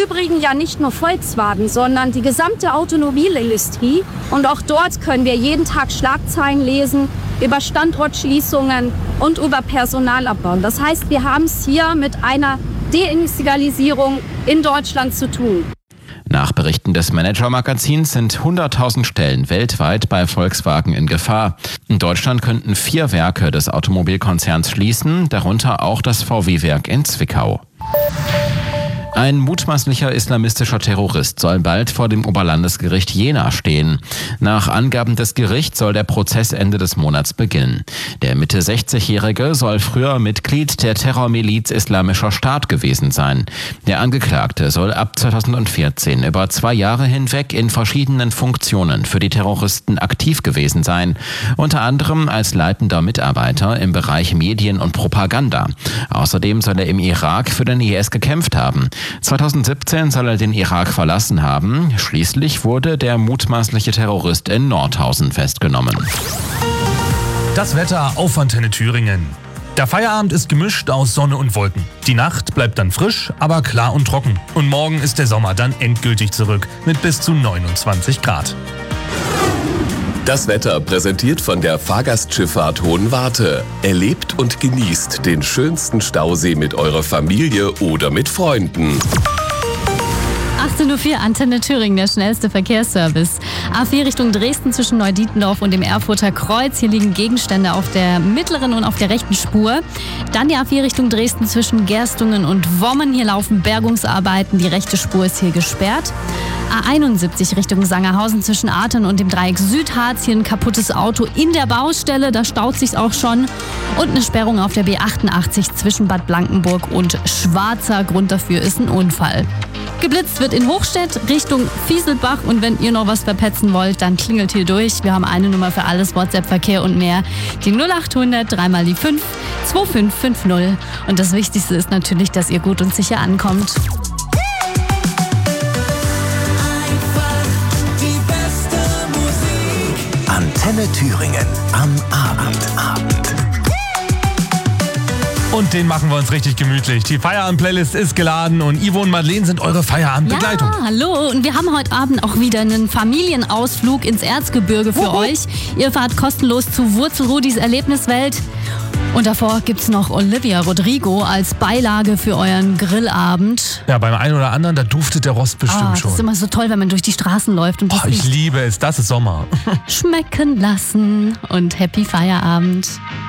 Übrigen ja nicht nur Volkswagen, sondern die gesamte Automobilindustrie. Und auch dort können wir jeden Tag Schlagzeilen lesen über Standortschließungen und über Personalabbau. Das heißt, wir haben es hier mit einer Deindustrialisierung in Deutschland zu tun. Nach Berichten des Manager-Magazins sind 100.000 Stellen weltweit bei Volkswagen in Gefahr. In Deutschland könnten 4 Werke des Automobilkonzerns schließen, darunter auch das VW-Werk in Zwickau. Ein mutmaßlicher islamistischer Terrorist soll bald vor dem Oberlandesgericht Jena stehen. Nach Angaben des Gerichts soll der Prozess Ende des Monats beginnen. Der Mitte 60-Jährige soll früher Mitglied der Terrormiliz Islamischer Staat gewesen sein. Der Angeklagte soll ab 2014 über 2 Jahre hinweg in verschiedenen Funktionen für die Terroristen aktiv gewesen sein. Unter anderem als leitender Mitarbeiter im Bereich Medien und Propaganda. Außerdem soll er im Irak für den IS gekämpft haben. 2017 soll er den Irak verlassen haben. Schließlich wurde der mutmaßliche Terrorist in Nordhausen festgenommen. Das Wetter auf Antenne Thüringen. Der Feierabend ist gemischt aus Sonne und Wolken. Die Nacht bleibt dann frisch, aber klar und trocken. Und morgen ist der Sommer dann endgültig zurück mit bis zu 29 Grad. Das Wetter präsentiert von der Fahrgastschifffahrt Hohenwarte. Erlebt und genießt den schönsten Stausee mit eurer Familie oder mit Freunden. 18.04 Uhr, Antenne Thüringen, der schnellste Verkehrsservice. A4 Richtung Dresden zwischen Neudietendorf und dem Erfurter Kreuz. Hier liegen Gegenstände auf der mittleren und auf der rechten Spur. Dann die A4 Richtung Dresden zwischen Gerstungen und Wommen. Hier laufen Bergungsarbeiten. Die rechte Spur ist hier gesperrt. A71 Richtung Sangerhausen zwischen Artern und dem Dreieck Südharz. Hier ein kaputtes Auto in der Baustelle, da staut sich's auch schon. Und eine Sperrung auf der B88 zwischen Bad Blankenburg und Schwarzer. Grund dafür ist ein Unfall. Geblitzt wird in Hochstedt Richtung Fieselbach. Und wenn ihr noch was verpetzen wollt, dann klingelt hier durch. Wir haben eine Nummer für alles, WhatsApp-Verkehr und mehr. Die 0800 3 mal die 5 2550. Und das Wichtigste ist natürlich, dass ihr gut und sicher ankommt. Antenne Thüringen am Abend. Und den machen wir uns richtig gemütlich. Die Feierabend-Playlist ist geladen und Ivo und Madeleine sind eure Feierabendbegleitung. Ja, hallo. Und wir haben heute Abend auch wieder einen Familienausflug ins Erzgebirge für euch. Ihr fahrt kostenlos zu Wurzelrudis Erlebniswelt. Und davor gibt's noch Olivia Rodrigo als Beilage für euren Grillabend. Ja, beim einen oder anderen, da duftet der Rost bestimmt schon. Das ist immer so toll, wenn man durch die Straßen läuft. Und ich liebe es, das ist Sommer. Schmecken lassen und Happy Feierabend.